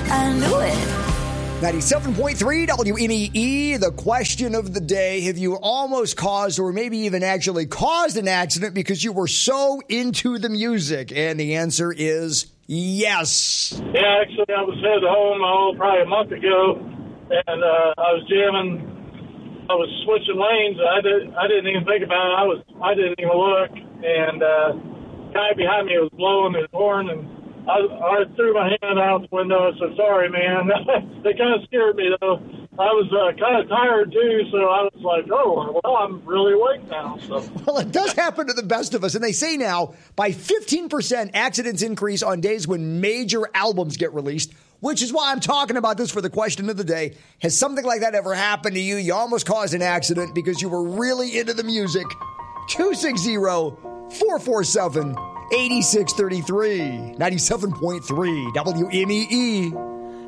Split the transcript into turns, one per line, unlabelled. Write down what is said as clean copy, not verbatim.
I knew it.
97.3 WMEE, the question of the day. Have you almost caused or maybe even actually caused an accident because you were so into the music? And the answer is yes.
Yeah, actually, I was headed home probably a month ago, and I was jamming. I was switching lanes. I didn't even think about it. I didn't even look, and guy behind me was blowing his horn, and I threw my hand out the window and said, sorry, man. They kind of scared me, though. I was kind of tired, too, so I was like, oh, well, I'm really awake now. So.
Well, it does happen to the best of us. And they say now, by 15%, accidents increase on days when major albums get released, which is why I'm talking about this for the question of the day. Has something like that ever happened to you? You almost caused an accident because you were really into the music. 260-447-8633. 97.3 WMEE.